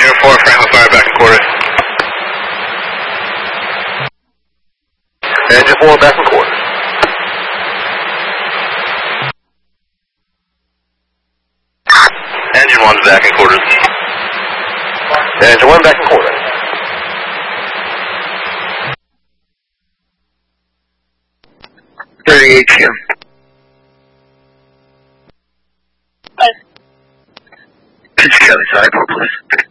Engine 4, Franklin Fire back in quarters. Engine 4 back in quarters. Engine 1's back in quarters. Engine 1 back in quarters. HM. Charlie, sorry, please.